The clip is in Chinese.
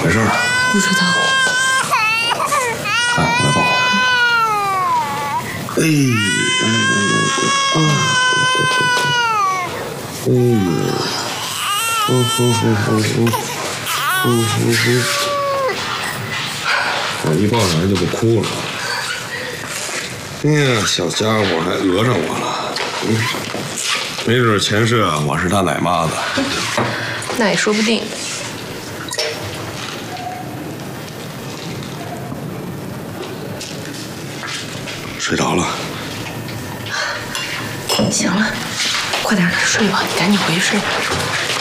没事吧？ 不知道。 来，我来抱。哎，我一抱上来就不哭了。哎呀，小家伙还讹上我了。没准前世啊，我是他奶妈子。 那也说不定。 睡着了。 行了，快点睡吧，你赶紧回去睡吧。